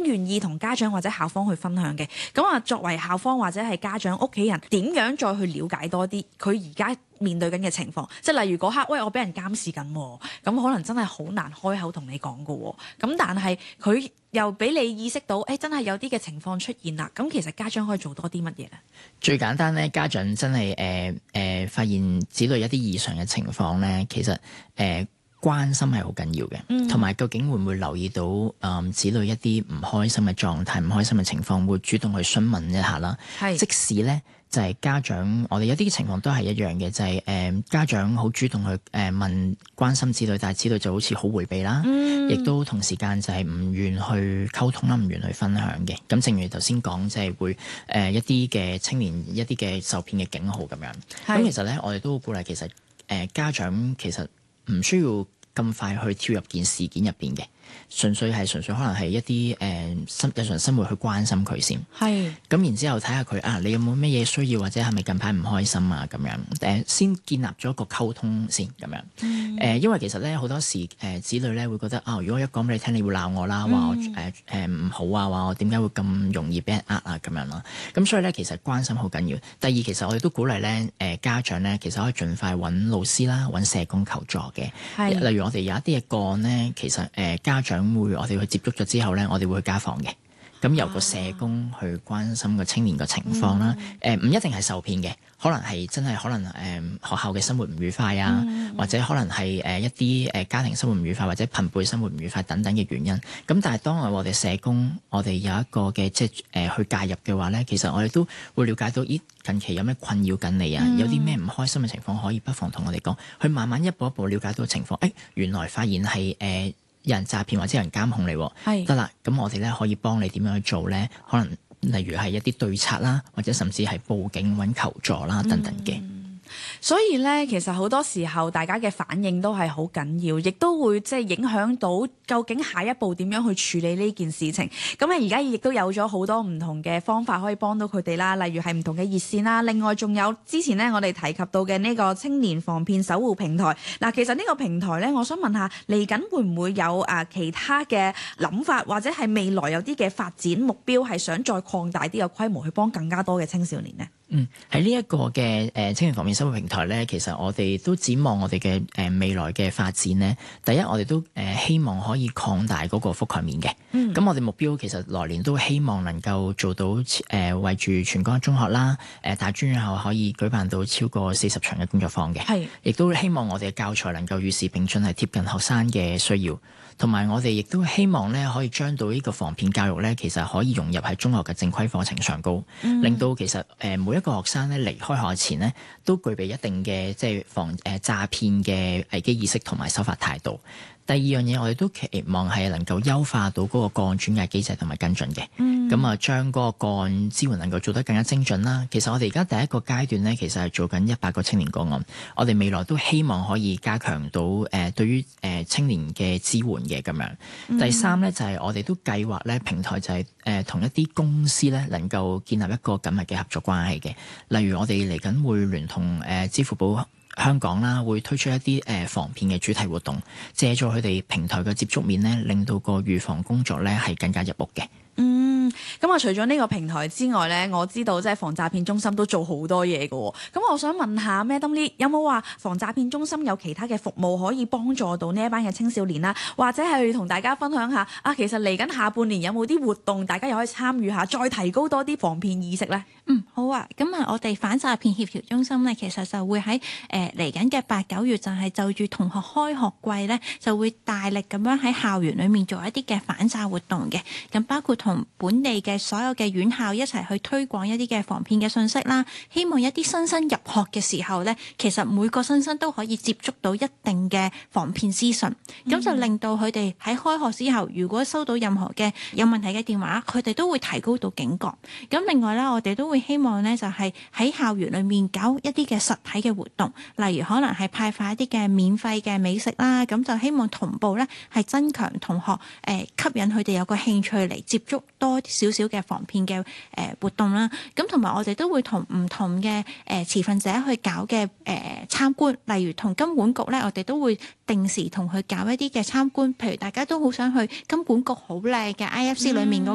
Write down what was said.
願意同家長或者校方去分享嘅。咁啊，作為校方或者係家長屋企人，點樣再去了解多啲佢而家面對緊嘅情況？即係例如嗰刻，喂，我俾人監視緊，咁可能真係好難開口同你講㗎。咁但係佢又俾你意識到，真係有啲嘅情況出現啦。咁其實家長可以做多啲乜嘢咧？ 最簡單咧，家長真係發現子女一啲異常嘅情況咧，其實關心係好緊要嘅，同埋究竟會唔會留意到子女一啲唔開心嘅狀態、唔開心嘅情況，會主動去詢問一下啦。即使咧就係家長，我哋有啲情況都係一樣嘅，就係家長好主動去問關心子女，但係子女就好似好迴避啦，亦都同時間就係唔願去溝通啦，唔願去分享嘅。咁正如頭先講，即係會一啲嘅青年一啲嘅受騙嘅警號咁樣。咁其實咧，我哋都鼓勵其實家長其實唔需要咁快去跳入件事件入邊嘅，純粹可能係一啲日常生活去關心佢先。咁然之後睇下佢你有冇咩嘢需要，或者係咪近排唔開心啊咁樣先建立咗一個溝通先咁樣。因為其實咧好多時子女咧會覺得如果一講俾你聽，你會鬧我啦，話我唔好啊，話我點解會咁容易俾人啊咁樣啦。咁所以咧其實關心好緊要。第二，其實我哋都鼓勵咧家長咧其實可以盡快揾老師啦，揾社工求助嘅。例如我哋有一啲嘅個案咧，其實家長我哋去接觸咗之後咧，我哋會去家訪嘅。咁由個社工去關心個青年個情況啦。唔一定係受騙嘅，可能係真係學校嘅生活唔愉快啊，或者可能係一啲家庭生活唔愉快，或者朋輩生活唔愉快等等嘅原因。咁但係當我哋社工，我哋有一個嘅去介入嘅話咧，其實我哋都會了解到，近期有咩困擾緊你啊？有啲咩唔開心嘅情況，可以不妨同我哋講，去慢慢一步一步了解到情況。原來發現係有人詐騙或者有人監控你，得啦。咁我哋咧可以幫你點樣去做咧？可能例如係一啲對策啦，或者甚至係報警揾求助啦等等嘅。 所以咧，其實好多時候大家嘅反應都係好緊要，亦都會即係影響到究竟下一步點樣去處理呢件事情。咁啊，而家亦都有咗好多唔同嘅方法可以幫到佢哋啦，例如係唔同嘅熱線啦。另外仲有之前咧我哋提及到嘅呢個青年防騙守護平台。嗱，其實呢個平台咧，我想問下嚟緊會唔會有其他嘅諗法，或者係未來有啲嘅發展目標係想再擴大啲嘅規模去幫更加多嘅青少年呢？ 喺呢一個嘅青年防騙守護平台咧，其實我哋都展望我哋嘅未來嘅發展咧。第一，我哋都希望可以擴大嗰個覆蓋面嘅。咁我哋目標其實來年都希望能夠做到為住全港中學啦，大專院校可以舉辦到超過40場嘅工作坊嘅。亦都希望我哋嘅教材能夠與時並進，係貼近學生嘅需要。同埋我哋亦都希望咧，可以將到呢個防騙教育咧，其實可以融入喺中學嘅正規課程上高，令到其實每一個學生咧離開學校前咧，都具備一定嘅即係防詐騙嘅危機意識同埋守法態度。第二樣嘢，我哋都期望係能夠優化到嗰個個案轉介機制同埋跟進嘅。咁將嗰個個案支援能夠做得更加精準啦。其實我哋而家第一個階段咧，其實係做緊100個青年個案。我哋未來都希望可以加強到對於青年嘅支援嘅咁樣。第三咧就係我哋都計劃咧平台就係同一啲公司咧能夠建立一個緊密嘅合作關係嘅。例如我哋嚟緊會聯同支付寶香港啦，會推出一啲防騙嘅主題活動，借助佢哋平台嘅接觸面咧，令到個預防工作咧係更加入屋嘅。 咁除咗呢個平台之外咧，我知道即係防詐騙中心都做好多嘢㗎喎。咁我想問下 Madam Lee， 有冇話防詐騙中心有其他嘅服務可以幫助到呢一班嘅青少年啦？或者係同大家分享下其實嚟緊下半年有冇啲活動，大家又可以參與下，再提高多啲防騙意識咧？ 好啊。咁我哋反詐騙協調中心咧，其實就會喺嚟緊嘅8、9月，就係就住同學開學季咧，就會大力咁樣喺校園裏面做一啲嘅反詐活動嘅。咁包括同本地嘅所有嘅院校一齊去推廣一啲嘅防騙嘅信息啦，希望一啲新生入學嘅時候咧，其實每個新生都可以接觸到一定嘅防騙資訊，咁就令到佢哋喺開學之後，如果收到任何嘅有問題嘅電話，佢哋都會提高到警覺。咁另外咧，我哋都會希望咧，就係喺校園裏面搞一啲嘅實體嘅活動，例如可能係派發一啲嘅免費嘅美食啦，咁就希望同步咧係增強同學吸引佢哋有個興趣嚟接觸多少少嘅防騙嘅活動啦。咁同埋我哋都會同唔同嘅持份者去搞嘅參觀，例如同金管局咧，我哋都會定時同佢搞一啲嘅參觀。譬如大家都好想去金管局好靚嘅 IFC 裏面嗰